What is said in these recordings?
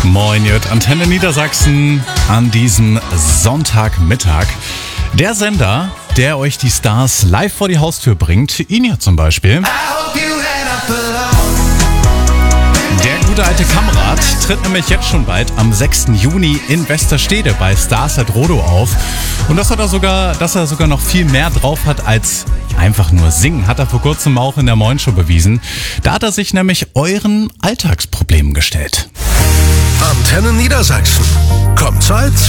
Moin, ihr hört Antenne Niedersachsen an diesem Sonntagmittag. Der Sender, der euch die Stars live vor die Haustür bringt, ihn ja zum Beispiel. Der gute alte Kamrat tritt nämlich jetzt schon bald am 6. Juni in Westerstede bei Stars at Rodo auf. Und dass er sogar noch viel mehr drauf hat als einfach nur singen, hat er vor kurzem auch in der Moin Show bewiesen. Da hat er sich nämlich euren Alltagsproblemen gestellt. Antenne Niedersachsen. Kommt's als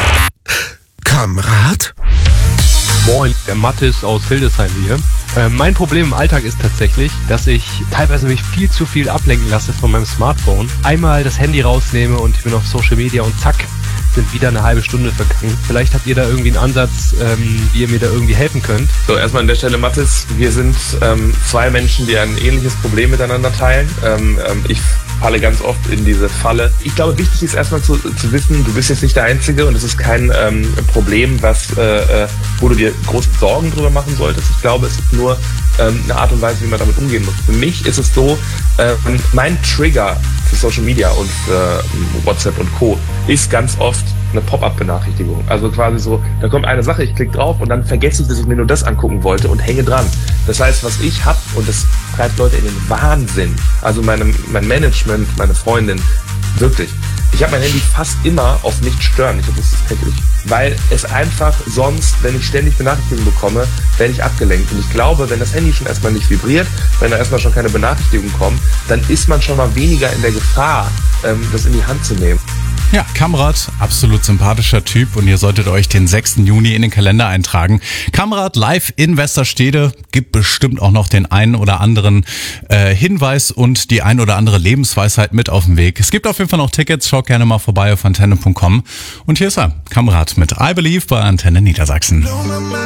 Kamrat? Moin, der Mathis aus Hildesheim hier. Mein Problem im Alltag ist tatsächlich, dass ich teilweise mich viel zu viel ablenken lasse von meinem Smartphone. Einmal das Handy rausnehme und ich bin auf Social Media und zack, sind wieder eine halbe Stunde vergangen. Vielleicht habt ihr da irgendwie einen Ansatz, wie ihr mir da irgendwie helfen könnt. So, erstmal an der Stelle, Mathis, wir sind zwei Menschen, die ein ähnliches Problem miteinander teilen. Ich falle ganz oft in diese Falle. Ich glaube, wichtig ist erstmal zu wissen, du bist jetzt nicht der Einzige und es ist kein Problem, wo du dir große Sorgen drüber machen solltest. Ich glaube, es ist nur eine Art und Weise, wie man damit umgehen muss. Für mich ist es so, mein Trigger für Social Media und für WhatsApp und Co. ist ganz oft eine Pop-up-Benachrichtigung. Also quasi so, da kommt eine Sache, ich klicke drauf und dann vergesse ich, dass ich mir nur das angucken wollte und hänge dran. Das heißt, was ich habe, und das treibt Leute in den Wahnsinn, also mein Management, meine Freundin, wirklich. Ich habe mein Handy fast immer auf nicht stören. Ich habe das täglich, weil es einfach sonst, wenn ich ständig Benachrichtigungen bekomme, werde ich abgelenkt. Und ich glaube, wenn das Handy schon erstmal nicht vibriert, wenn da erstmal schon keine Benachrichtigungen kommen, dann ist man schon mal weniger in der Gefahr, das in die Hand zu nehmen. Ja, Kamrat, absolut sympathischer Typ und ihr solltet euch den 6. Juni in den Kalender eintragen. Kamrat live in Westerstede, gibt bestimmt auch noch den einen oder anderen Hinweis und die ein oder andere Lebensweisheit mit auf den Weg. Es gibt auf jeden Fall noch Tickets, schaut gerne mal vorbei auf antenne.com. Und hier ist er, Kamrat mit I Believe bei Antenne Niedersachsen.